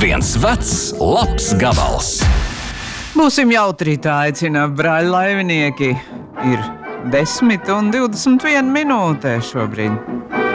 Viens vecs, labs gabals. Būsim jautri, tā aicina brāļi laivinieki. Ir 10 un 21 minūte šobrīd.